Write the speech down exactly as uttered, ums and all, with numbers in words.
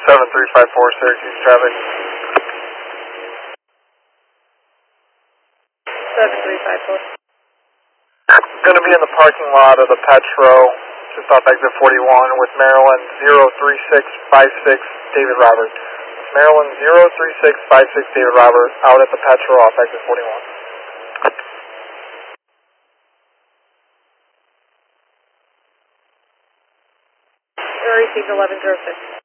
seven three five four, Syracuse traffic. seven three five four. Going to be in the parking lot of the Petro, just off exit forty-one with Maryland zero three six five six, David Robert. Maryland zero three six five six, David Robert, out at the Petro off exit forty-one. Received eleven zero six.